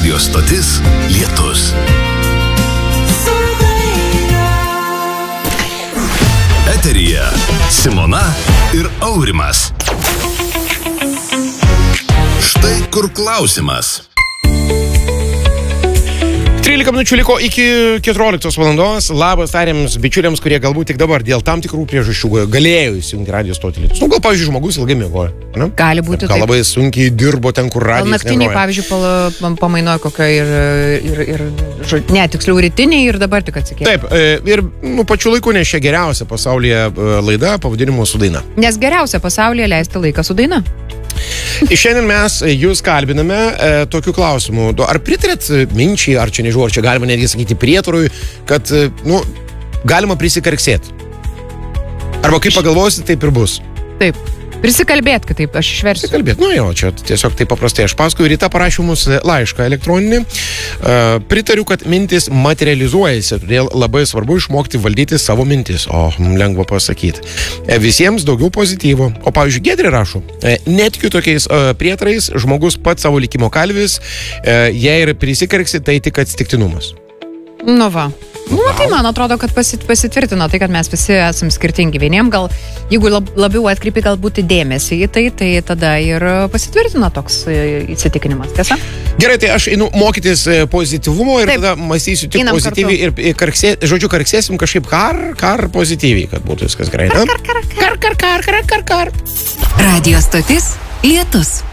Radio stotis Lietus. Eteryje Simona ir Aurimas. Štai kur klausimas. 13 minučių liko iki 14 valandos. Labas tariams bičiuliams, kurie galbūt tik dabar dėl tam tikrų priežasčių galėjo įsijungti radio stotį Lietus. Gal, pavyzdžiui, žmogus ilgai miegojo. Ne? Gali būti. Gal labai sunkiai dirbo ten, kur radijas negroja. Naktiniai, pavyzdžiui, pamainojo kokio tiksliau rytiniai ir dabar tik atsikėlė. Taip, ir pačiu laiku nes čia geriausia pasaulyje laida pavadinimu Su daina. Nes geriausia pasaulyje leisti laiką su daina. Šiandien mes jūs kalbiname tokiu klausimu. Ar pritarėt minčiai, ar čia nežinau, ar čia galima netgi sakyti prietarui, kad, galima prisikarksėti. Arba kaip pagalvosit, taip ir bus. Taip. Prisikalbėt, kad taip, aš išversiu. Prisikalbėt, čia tiesiog taip paprastai. Aš paskui Rita parašė mums laišką elektroninį. Pritariu, kad mintis materializuojasi, todėl labai svarbu išmokti valdyti savo mintis. Lengva pasakyti. Visiems daugiau pozityvo. O pavyzdžiui, Giedrė rašo, netikiu tokiais prietarais, žmogus pats savo likimo kalvis, jei ir prisikarksi, tai tik atsitiktinumas. Va. Tai man atrodo, kad pasitvirtino tai, kad mes visi esam skirtingi. Vieniem gal, jeigu labiau atkreipi galbūt dėmesį į tai tada ir pasitvirtino toks įsitikinimas. Tiesa? Gerai, tai aš einu mokytis pozityvumo ir tada mąstysiu tik pozityviai ir karksėsim kažkaip kar pozityviai, kad būtų viskas gerai. Kar. Radio stotis Lietus.